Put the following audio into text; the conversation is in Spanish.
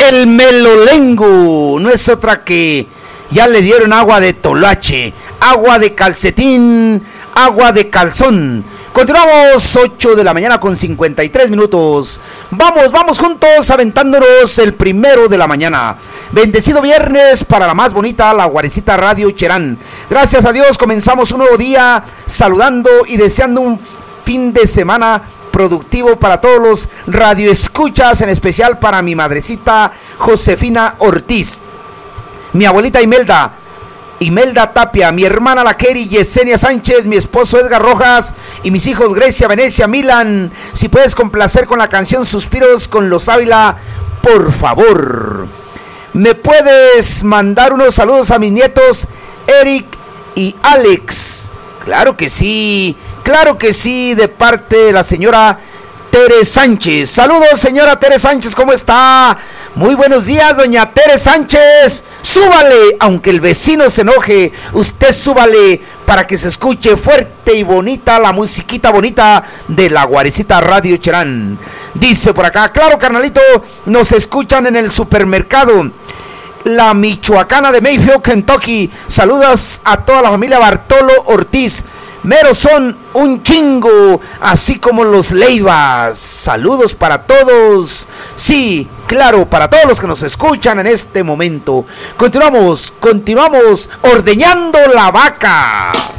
El Melolengo no es otra que ya le dieron agua de toloache, agua de calcetín, agua de calzón. Continuamos 8 de la mañana con 53 minutos. Vamos juntos aventándonos el primero de la mañana. Bendecido viernes para la más bonita, la Guarecita Radio Cherán. Gracias a Dios comenzamos un nuevo día saludando y deseando un fin de semana productivo para todos los radioescuchas, en especial para mi madrecita Josefina Ortiz, mi abuelita Imelda Tapia, mi hermana la Keri Yesenia Sánchez, mi esposo Edgar Rojas y mis hijos Grecia, Venecia, Milan. Si puedes complacer con la canción Suspiros con los Ávila, por favor. Me puedes mandar unos saludos a mis nietos Eric y Alex. Claro que sí, de parte de la señora Tere Sánchez. Saludos, señora Tere Sánchez, ¿cómo está? Muy buenos días, doña Tere Sánchez. Súbale, aunque el vecino se enoje, usted súbale para que se escuche fuerte y bonita la musiquita bonita de la Guarecita Radio Cherán. Dice por acá, claro, carnalito, nos escuchan en el supermercado La Michoacana de Mayfield, Kentucky. Saludos a toda la familia Bartolo Ortiz. Meros son un chingo, así como los Leivas. Saludos para todos. Sí, claro, para todos los que nos escuchan en este momento. Continuamos ordeñando la vaca.